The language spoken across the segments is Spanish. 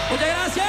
¡Muchas gracias!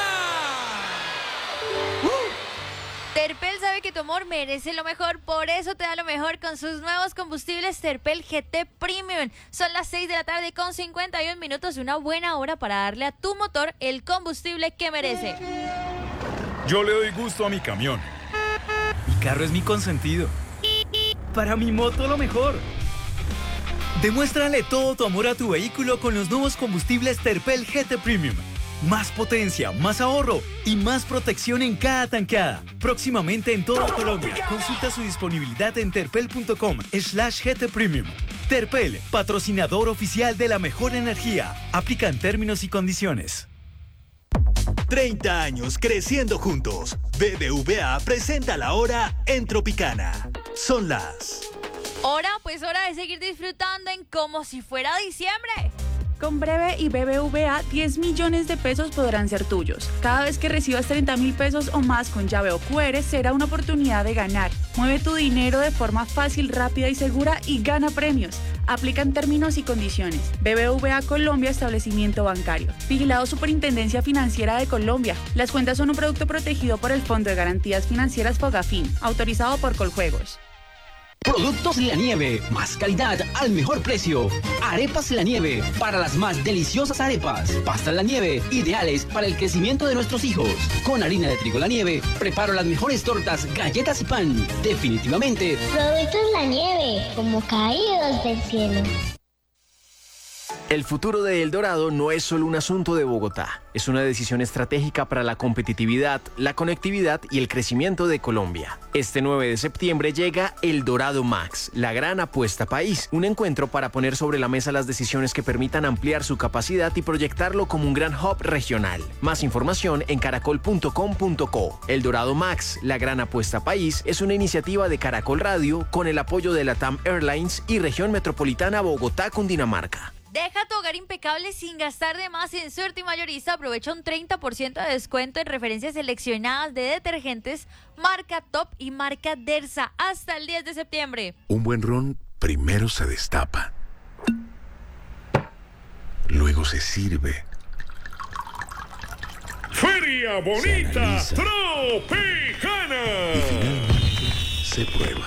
Terpel sabe que tu amor merece lo mejor, por eso te da lo mejor con sus nuevos combustibles Terpel GT Premium. Son las 6 de la tarde con 51 minutos, una buena hora para darle a tu motor el combustible que merece. Yo le doy gusto a mi camión. Mi carro es mi consentido. Para mi moto lo mejor. Demuéstrale todo tu amor a tu vehículo con los nuevos combustibles Terpel GT Premium. Más potencia, más ahorro y más protección en cada tanqueada. Próximamente en toda Colombia. Consulta su disponibilidad en terpel.com/GT Premium. Terpel, patrocinador oficial de la mejor energía. Aplican términos y condiciones. 30 años creciendo juntos. BBVA presenta la hora en Tropicana. Son las... Hora de seguir disfrutando en como si fuera diciembre. Con Breve y BBVA, 10 millones de pesos podrán ser tuyos. Cada vez que recibas 30.000 pesos o más con llave o QR, será una oportunidad de ganar. Mueve tu dinero de forma fácil, rápida y segura y gana premios. Aplican términos y condiciones. BBVA Colombia, establecimiento bancario. Vigilado Superintendencia Financiera de Colombia. Las cuentas son un producto protegido por el Fondo de Garantías Financieras Fogafín, autorizado por Coljuegos. Productos La Nieve, más calidad al mejor precio. Arepas La Nieve, para las más deliciosas arepas. Pastas La Nieve, ideales para el crecimiento de nuestros hijos. Con harina de trigo La Nieve, preparo las mejores tortas, galletas y pan. Definitivamente. Productos La Nieve, como caídos del cielo. El futuro de El Dorado no es solo un asunto de Bogotá, es una decisión estratégica para la competitividad, la conectividad y el crecimiento de Colombia. Este 9 de septiembre llega El Dorado Max, la gran apuesta país, un encuentro para poner sobre la mesa las decisiones que permitan ampliar su capacidad y proyectarlo como un gran hub regional. Más información en caracol.com.co. El Dorado Max, la gran apuesta país, es una iniciativa de Caracol Radio con el apoyo de LATAM Airlines y Región Metropolitana Bogotá, Cundinamarca. Deja tu hogar impecable sin gastar de más en Surti Mayorista. Aprovecha un 30% de descuento en referencias seleccionadas de detergentes marca Top y marca Dersa hasta el 10 de septiembre. Un buen ron primero se destapa, luego se sirve. ¡Feria Bonita Tropicana! Y finalmente se prueba.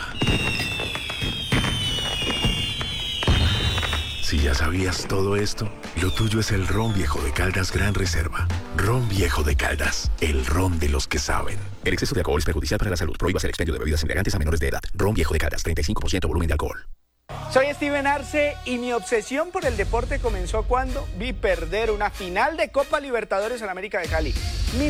Si ya sabías todo esto, lo tuyo es el Ron Viejo de Caldas Gran Reserva. Ron Viejo de Caldas, el ron de los que saben. El exceso de alcohol es perjudicial para la salud. Prohíbas el expendio de bebidas embriagantes a menores de edad. Ron Viejo de Caldas, 35% volumen de alcohol. Soy Steven Arce y mi obsesión por el deporte comenzó cuando vi perder una final de Copa Libertadores en América de Cali.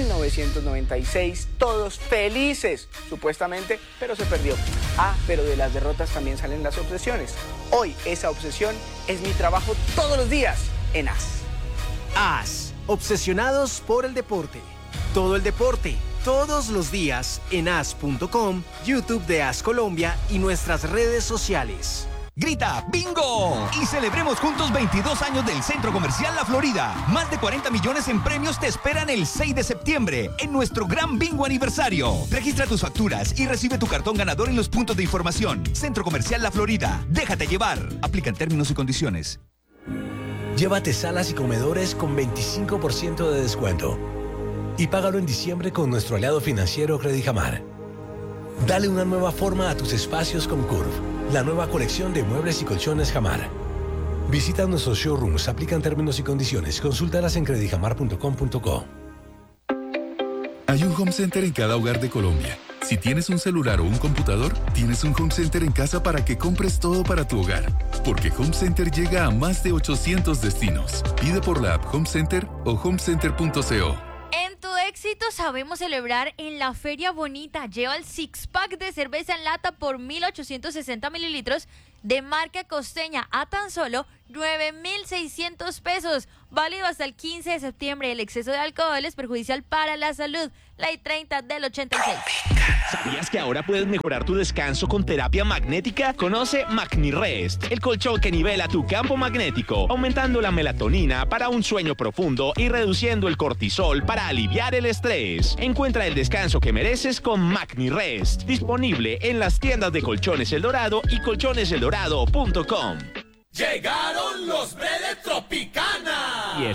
1996, todos felices, supuestamente, pero se perdió. Pero de las derrotas también salen las obsesiones. Hoy esa obsesión es mi trabajo todos los días en AS. AS, obsesionados por el deporte. Todo el deporte, todos los días en as.com, YouTube de AS Colombia y nuestras redes sociales. Grita ¡Bingo! Y celebremos juntos 22 años del Centro Comercial La Florida. Más de 40 millones en premios te esperan el 6 de septiembre en nuestro gran Bingo aniversario. Registra tus facturas y recibe tu cartón ganador en los puntos de información. Centro Comercial La Florida. Déjate llevar. Aplican términos y condiciones. Llévate salas y comedores con 25% de descuento. Y págalo en diciembre con nuestro aliado financiero Credijamar. Dale una nueva forma a tus espacios con Curve, la nueva colección de muebles y colchones Jamar. Visita nuestros showrooms, aplican términos y condiciones. Consúltalas en credijamar.com.co. Hay un home center en cada hogar de Colombia. Si tienes un celular o un computador, tienes un home center en casa para que compres todo para tu hogar. Porque Home Center llega a más de 800 destinos. Pide por la app Home Center o homecenter.co. En tu éxito sabemos celebrar en la Feria Bonita. Lleva el six-pack de cerveza en lata por 1.860 mililitros de marca Costeña a tan solo 9.600 pesos. Válido hasta el 15 de septiembre. El exceso de alcohol es perjudicial para la salud. Ley 30 del 86. ¿Sabías que ahora puedes mejorar tu descanso con terapia magnética? Conoce MagniRest, el colchón que nivela tu campo magnético, aumentando la melatonina para un sueño profundo y reduciendo el cortisol para aliviar el estrés. Encuentra el descanso que mereces con MagniRest, disponible en las tiendas de Colchones El Dorado y colchoneseldorado.com. Llegaron los Bre de Tropicana. Y